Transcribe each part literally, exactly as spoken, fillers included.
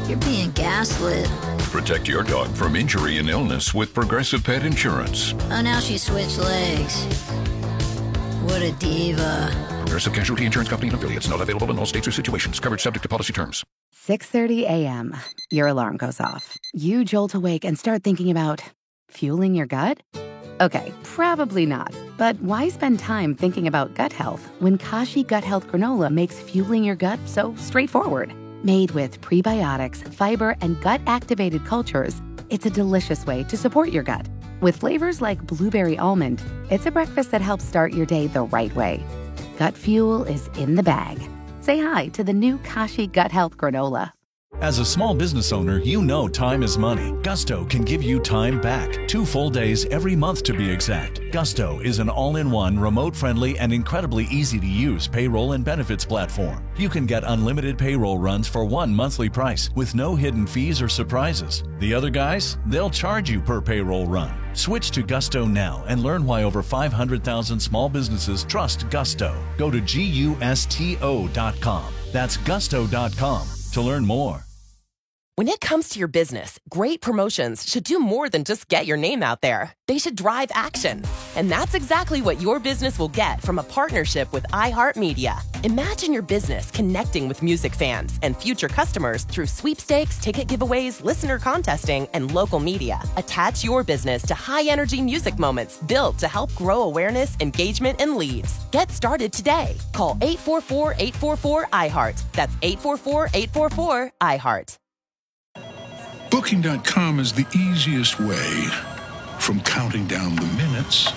You're being gaslit. Protect your dog from injury and illness with Progressive Pet Insurance. Oh, now she switched legs. What a diva. Progressive Casualty Insurance Company and affiliates. Not available in all states or situations. Coverage subject to policy terms. six thirty a.m. Your alarm goes off. You jolt awake and start thinking about fueling your gut? Okay, probably not. But why spend time thinking about gut health when Kashi Gut Health Granola makes fueling your gut so straightforward? Made with prebiotics, fiber, and gut-activated cultures, it's a delicious way to support your gut. With flavors like blueberry almond, it's a breakfast that helps start your day the right way. Gut fuel is in the bag. Say hi to the new Kashi Gut Health Granola. As a small business owner, you know time is money. Gusto can give you time back. Two full days every month to be exact. Gusto is an all-in-one, remote-friendly, and incredibly easy-to-use payroll and benefits platform. You can get unlimited payroll runs for one monthly price with no hidden fees or surprises. The other guys, they'll charge you per payroll run. Switch to Gusto now and learn why over five hundred thousand small businesses trust Gusto. Go to gusto dot com. That's gusto dot com to learn more. When it comes to your business, great promotions should do more than just get your name out there. They should drive action. And that's exactly what your business will get from a partnership with iHeartMedia. Imagine your business connecting with music fans and future customers through sweepstakes, ticket giveaways, listener contesting, and local media. Attach your business to high-energy music moments built to help grow awareness, engagement, and leads. Get started today. Call eight four four, eight four four, I heart. That's eight four four, eight four four, I heart. Booking dot com is the easiest way from counting down the minutes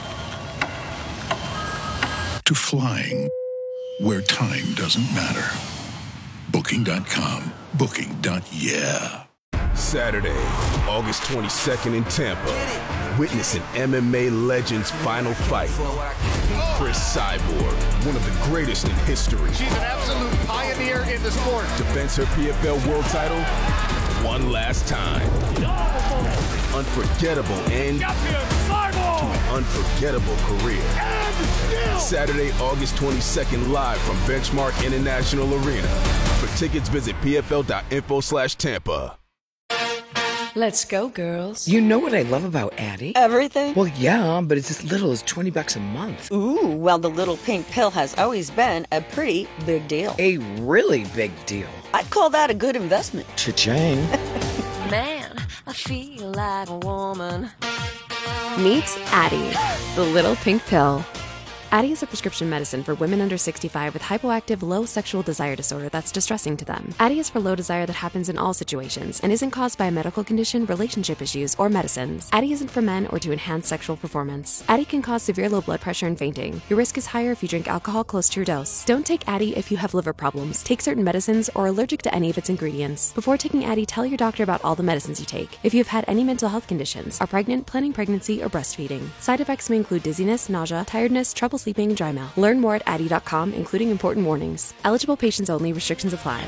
to flying where time doesn't matter. Booking dot com. Booking. Yeah. Saturday, August twenty-second in Tampa. Witness an M M A legend's final fight. Chris Cyborg, one of the greatest in history. She's an absolute pioneer in the sport. Defends her P F L world title one last time. Unforgettable end to an unforgettable career. Saturday, August twenty-second, live from Benchmark International Arena. For tickets, visit P F L dot info slash Tampa. Let's go, girls. You know what I love about Addie? Everything? Well, yeah, but it's as little as twenty bucks a month. Ooh, well, the little pink pill has always been a pretty big deal. A really big deal. I'd call that a good investment. Cha-ching. Man, I feel like a woman. Meet Addie, the little pink pill. Addie is a prescription medicine for women under sixty-five with hypoactive low sexual desire disorder that's distressing to them. Addie is for low desire that happens in all situations and isn't caused by a medical condition, relationship issues, or medicines. Addie isn't for men or to enhance sexual performance. Addie can cause severe low blood pressure and fainting. Your risk is higher if you drink alcohol close to your dose. Don't take Addie if you have liver problems, take certain medicines, or are allergic to any of its ingredients. Before taking Addie, tell your doctor about all the medicines you take. If you have had any mental health conditions, are pregnant, planning pregnancy, or breastfeeding. Side effects may include dizziness, nausea, tiredness, trouble sleeping, and dry mouth. Learn more at addie dot com, including important warnings. Eligible patients only. Restrictions apply.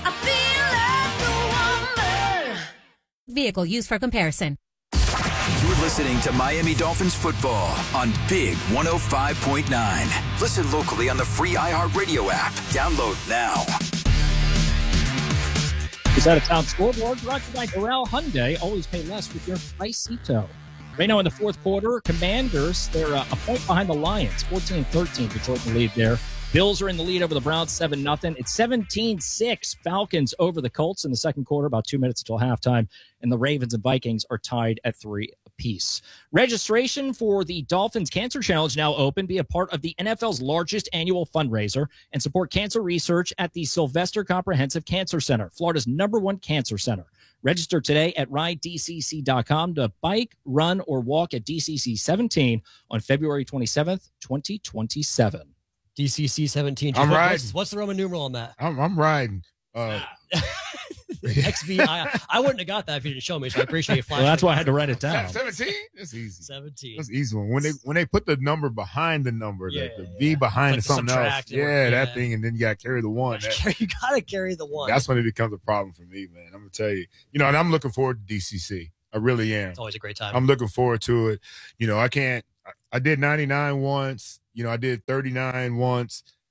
Like Vehicle used for comparison. You're listening to Miami Dolphins football on Big one oh five point nine. Listen locally on the free iHeartRadio app. Download now. This out-of-town scoreboard brought to you by Doral Hyundai. Always pay less with your pricey tow. Right now in the fourth quarter, Commanders, they're uh, a point behind the Lions, fourteen thirteen, Detroit in the lead there. Bills are in the lead over the Browns, seven nothing. It's seventeen six, Falcons over the Colts in the second quarter, about two minutes until halftime. And the Ravens and Vikings are tied at three apiece. Registration for the Dolphins Cancer Challenge now open. Be a part of the N F L's largest annual fundraiser and support cancer research at the Sylvester Comprehensive Cancer Center, Florida's number one cancer center. Register today at ride d c c dot com to bike, run, or walk at D C C seventeen on February twenty-seventh, twenty twenty-seven. D C C seventeen. I'm what, riding. What's, what's the Roman numeral on that? I'm, I'm riding. Uh, X V I. I wouldn't have got that if you didn't show me, so I appreciate you flashing. Well, that's why I had to write it down. seventeen? That's easy. seventeen. That's an easy one. When they when they put the number behind the number, Yeah, the, the yeah, V yeah. behind Like something else. subtract Yeah, or- that yeah. thing, and then you got to carry the one. That- You got to carry the one. that's when it becomes a problem for me, man. I'm going to tell you. You know, and I'm looking forward to D C C. I really am. It's always a great time. I'm looking forward to it. You know, I can't – I did ninety-nine once. You know, I did thirty-nine once.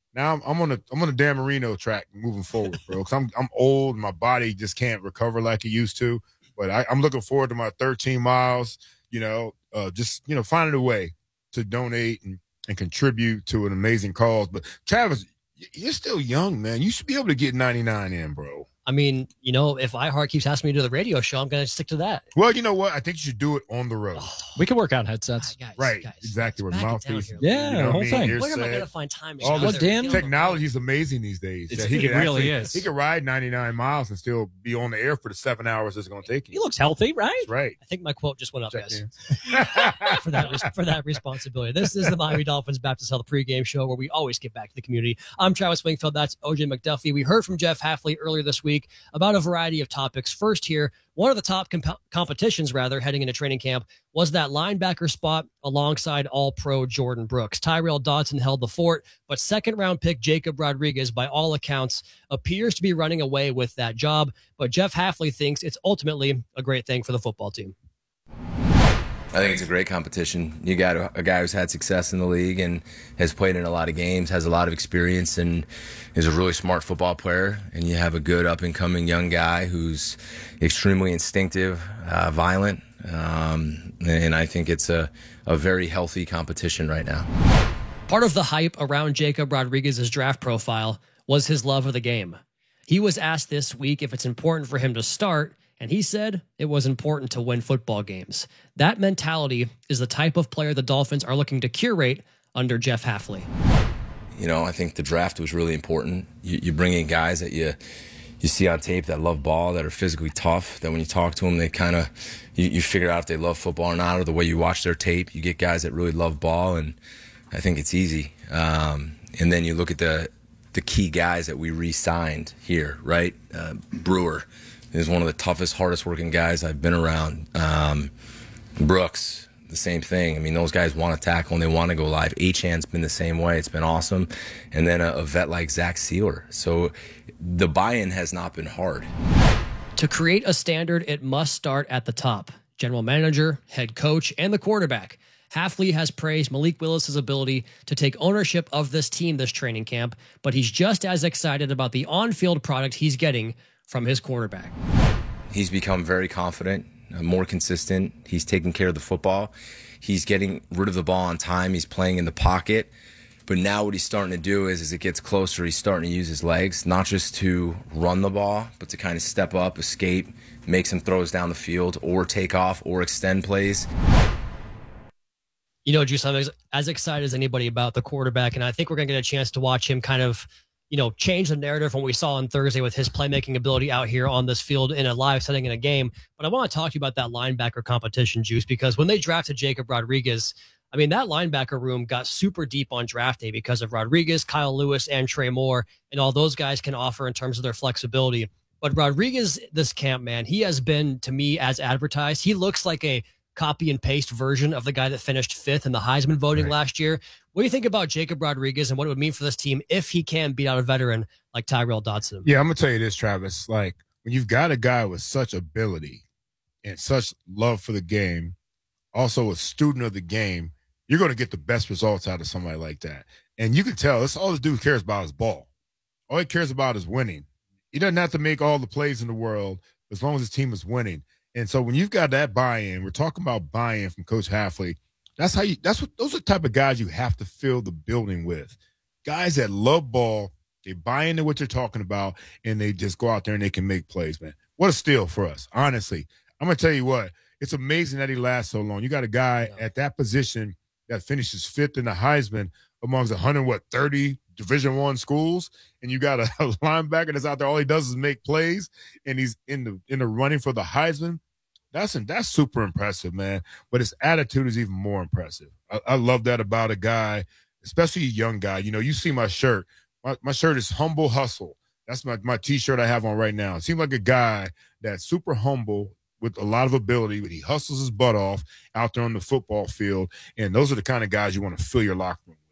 Now I'm, I'm on a I'm on a Dan Marino track moving forward, bro. Because I'm I'm old, my body just can't recover like it used to. But I, I'm looking forward to my thirteen miles. You know, uh, just you know, finding a way to donate and, and contribute to an amazing cause. But Travis, you're still young, man. You should be able to get ninety-nine in, bro. I mean, you know, if iHeart keeps asking me to do the radio show, I'm going to stick to that. Well, you know what? I think you should do it on the road. Oh, we can work out headsets. Guys, right. Guys, exactly. With mouthpiece. Yeah, you know the whole I mean? thing. You're Where am I set. going to find time? To All go the there? technology is amazing these days. It's, he it can really actually, is. He can ride ninety-nine miles and still be on the air for the seven hours it's going to take you. He looks healthy, right? That's right. I think my quote just went up, Check guys, for that res- for that responsibility. This is the Miami Dolphins Baptist Health pregame show where we always give back to the community. I'm Travis Wingfield. That's O J McDuffie. We heard from Jeff Hafley earlier this week about a variety of topics. First here, one of the top comp- competitions, rather, heading into training camp was that linebacker spot alongside All-Pro Jordan Brooks. Tyrell Dodson held the fort, but second-round pick Jacob Rodriguez, by all accounts, appears to be running away with that job. But Jeff Hafley thinks it's ultimately a great thing for the football team. I think it's a great competition. You got a, a guy who's had success in the league and has played in a lot of games, has a lot of experience, and is a really smart football player. And you have a good up-and-coming young guy who's extremely instinctive, uh, violent, um, and I think it's a, a very healthy competition right now. Part of the hype around Jacob Rodriguez's draft profile was his love of the game. He was asked this week if it's important for him to start, and he said it was important to win football games. That mentality is the type of player the Dolphins are looking to curate under Jeff Hafley. You know, I think the draft was really important. You, you bring in guys that you you see on tape that love ball, that are physically tough, that when you talk to them, they kind of, you, you figure out if they love football or not, or the way you watch their tape. You get guys that really love ball, and I think it's easy. Um, and then you look at the, the key guys that we re-signed here, right? Uh, Brewer is one of the toughest, hardest working guys I've been around. Um, Brooks, the same thing. I mean, those guys want to tackle and they want to go live. Achan's been the same way. It's been awesome. And then a, a vet like Zach Sealer. So the buy-in has not been hard. To create a standard, it must start at the top. General manager, head coach, and the quarterback. Hafley has praised Malik Willis's ability to take ownership of this team this training camp, but he's just as excited about the on-field product he's getting from his quarterback. He's become very confident, more consistent. He's taking care of the football. He's getting rid of the ball on time. He's playing in the pocket. But now what he's starting to do is, as it gets closer, he's starting to use his legs, not just to run the ball, but to kind of step up, escape, make some throws down the field, or take off, or extend plays. You know, Juice, I'm as, as excited as anybody about the quarterback, and I think we're going to get a chance to watch him kind of, you know, change the narrative from what we saw on Thursday with his playmaking ability out here on this field in a live setting in a game. But I want to talk to you about that linebacker competition, Juice, because when they drafted Jacob Rodriguez, I mean, that linebacker room got super deep on draft day because of Rodriguez, Kyle Lewis, and Trey Moore, and all those guys can offer in terms of their flexibility. But Rodriguez, this camp, man, he has been, to me, as advertised. He looks like a copy and paste version of the guy that finished fifth in the Heisman voting right. last year. What do you think about Jacob Rodriguez and what it would mean for this team if he can beat out a veteran like Tyrell Dodson? Yeah, I'm going to tell you this, Travis. Like, when you've got a guy with such ability and such love for the game, also a student of the game, you're going to get the best results out of somebody like that. And you can tell, that's all this dude cares about is ball. All he cares about is winning. He doesn't have to make all the plays in the world as long as his team is winning. And so when you've got that buy-in, we're talking about buy-in from Coach Hafley. That's how you. That's what those are the type of guys you have to fill the building with. Guys that love ball, they buy into what you're talking about, and they just go out there and they can make plays, man. What a steal for us, honestly. I'm gonna tell you what. It's amazing that he lasts so long. You got a guy at that position that finishes fifth in the Heisman amongst one hundred what thirty Division One schools, and you got a, a linebacker that's out there. All he does is make plays, and he's in the in the running for the Heisman. That's that's super impressive, man. But his attitude is even more impressive. I, I love that about a guy, especially a young guy. You know, you see my shirt. My, my shirt is Humble Hustle. That's my, my T-shirt I have on right now. It seems like a guy that's super humble with a lot of ability, but he hustles his butt off out there on the football field. And those are the kind of guys you want to fill your locker room with.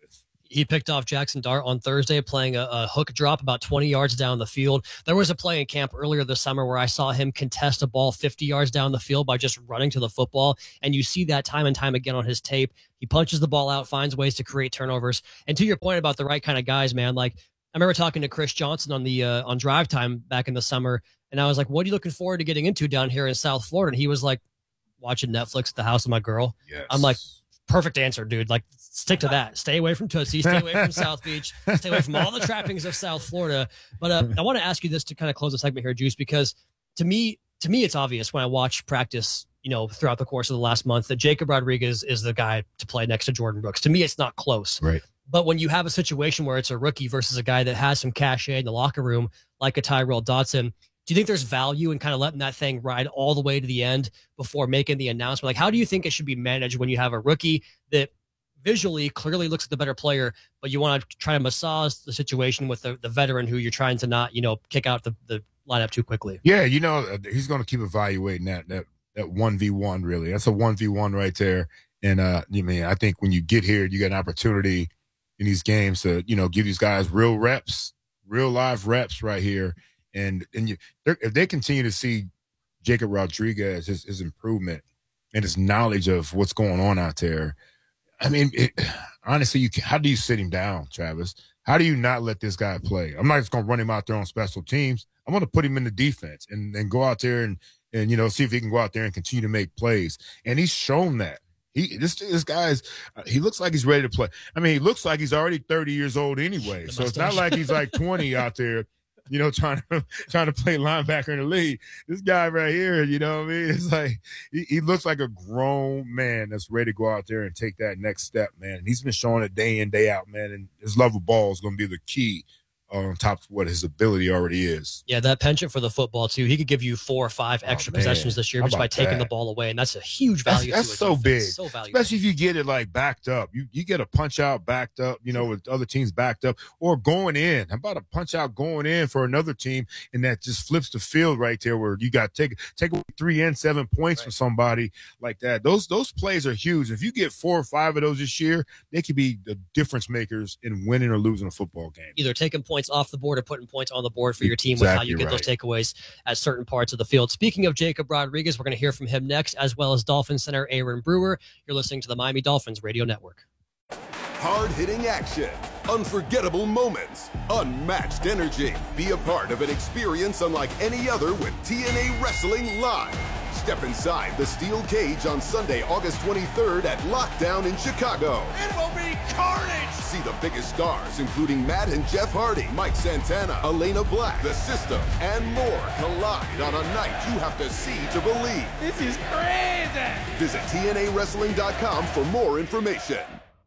He picked off Jackson Dart on Thursday playing a, a hook drop about twenty yards down the field. There was a play in camp earlier this summer where I saw him contest a ball fifty yards down the field by just running to the football. And you see that time and time again on his tape. He punches the ball out, finds ways to create turnovers. And to your point about the right kind of guys, man, like I remember talking to Chris Johnson on the uh, on Drive Time back in the summer. And I was like, what are you looking forward to getting into down here in South Florida? And he was like, watching Netflix at the house of my girl. Yes. I'm like, perfect answer, dude. Like, stick to that. Stay away from Tootsie. Stay away from South Beach. Stay away from all the trappings of South Florida. But uh, I want to ask you this to kind of close the segment here, Juice, because to me, to me, it's obvious when I watch practice, you know, throughout the course of the last month that Jacob Rodriguez is the guy to play next to Jordan Brooks. To me, it's not close. Right. But when you have a situation where it's a rookie versus a guy that has some cachet in the locker room, like a Tyrell Dodson, do you think there's value in kind of letting that thing ride all the way to the end before making the announcement? Like, how do you think it should be managed when you have a rookie that visually clearly looks like the better player, but you want to try to massage the situation with the, the veteran who you're trying to not, you know, kick out the, the lineup too quickly? Yeah, you know, he's going to keep evaluating that that that one v one, really. That's a one v one right there. And, uh, you mean, I think when you get here, you get an opportunity in these games to, you know, give these guys real reps, real live reps right here. And and you, if they continue to see Jacob Rodriguez, his, his improvement and his knowledge of what's going on out there, I mean, it, honestly, you can, how do you sit him down, Travis? How do you not let this guy play? I'm not just going to run him out there on special teams. I'm going to put him in the defense and, and go out there and, and, you know, see if he can go out there and continue to make plays. And he's shown that. He this this guy's uh, he looks like he's ready to play. I mean, he looks like he's already thirty years old anyway. So it's not like he's like twenty out there, you know, trying to trying to play linebacker in the league. This guy right here, you know what I mean? It's like he, he looks like a grown man that's ready to go out there and take that next step, man. And he's been showing it day in, day out, man. And his love of ball is going to be the key on top of what his ability already is. Yeah, that penchant for the football, too. He could give you four or five extra oh, possessions this year just by taking that? the ball away, and that's a huge value. That's, that's so defense. big, so valuable. Especially if you get it, like, backed up. You you get a punch-out backed up, you know, with other teams backed up, or going in. How about a punch-out going in for another team, and that just flips the field right there where you got to take, take away three and seven points right. from somebody like that. Those, those plays are huge. If you get four or five of those this year, they could be the difference makers in winning or losing a football game. Either taking points off the board or putting points on the board for your team exactly with how you get right. those takeaways at certain parts of the field. Speaking of Jacob Rodriguez, we're going to hear from him next, as well as Dolphins center Aaron Brewer. You're listening to the Miami Dolphins Radio Network. Hard-hitting action, unforgettable moments, unmatched energy. Be a part of an experience unlike any other with T N A Wrestling Live. Step inside the steel cage on Sunday, August twenty-third at Lockdown in Chicago. It will be carnage! See the biggest stars, including Matt and Jeff Hardy, Mike Santana, Elena Black, The System, and more collide on a night you have to see to believe. This is crazy! Visit T N A wrestling dot com for more information.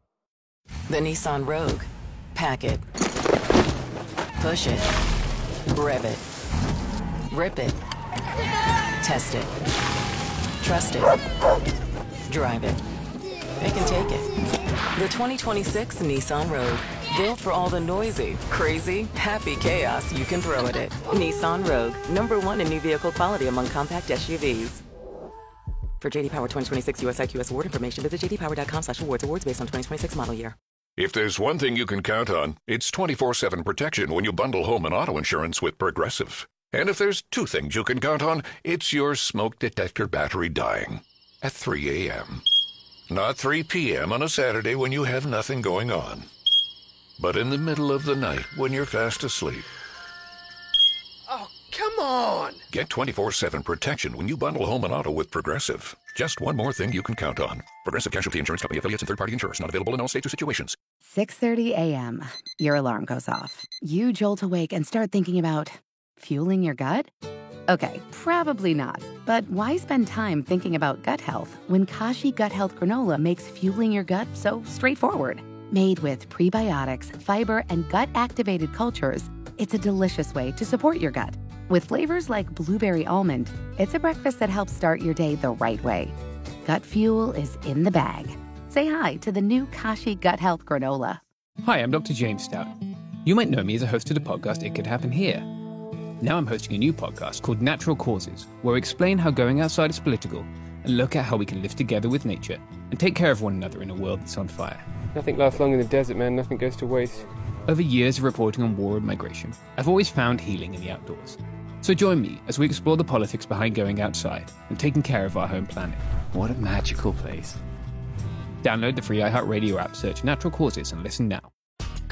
The Nissan Rogue. Pack it. Push it. Rev it. Rip it. Test it. Trust it. Drive it. It can take it. The twenty twenty-six Nissan Rogue. Built for all the noisy, crazy, happy chaos you can throw at it. Nissan Rogue. Number one in new vehicle quality among compact S U Vs. For J D Power twenty twenty-six U S I Q S award information, visit j d power dot com slash awards. Awards based on twenty twenty-six model year. If there's one thing you can count on, it's twenty-four seven protection when you bundle home and auto insurance with Progressive. And if there's two things you can count on, it's your smoke detector battery dying at three a.m. Not three p.m. on a Saturday when you have nothing going on, but in the middle of the night when you're fast asleep. Oh, come on! Get twenty-four seven protection when you bundle home and auto with Progressive. Just one more thing you can count on. Progressive Casualty Insurance Company affiliates and third-party insurers. Not available in all states or situations. six thirty a.m. Your alarm goes off. You jolt awake and start thinking about fueling your gut? Okay, probably not. But why spend time thinking about gut health when Kashi Gut Health Granola makes fueling your gut so straightforward? Made with prebiotics, fiber, and gut-activated cultures, it's a delicious way to support your gut. With flavors like blueberry almond, it's a breakfast that helps start your day the right way. Gut fuel is in the bag. Say hi to the new Kashi Gut Health Granola. Hi, I'm Doctor James Stout. You might know me as a host of the podcast It Could Happen Here. Now I'm hosting a new podcast called Natural Causes, where I explain how going outside is political and look at how we can live together with nature and take care of one another in a world that's on fire. Nothing lasts long in the desert, man. Nothing goes to waste. Over years of reporting on war and migration, I've always found healing in the outdoors. So join me as we explore the politics behind going outside and taking care of our home planet. What a magical place. Download the free iHeartRadio app, search Natural Causes, and listen now.